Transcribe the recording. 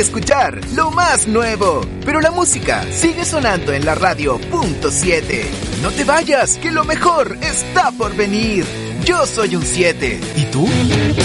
escuchar lo más nuevo, pero la música sigue sonando en la radio .7. No te vayas, que lo mejor está por venir. Yo soy un 7. ¿Y tú?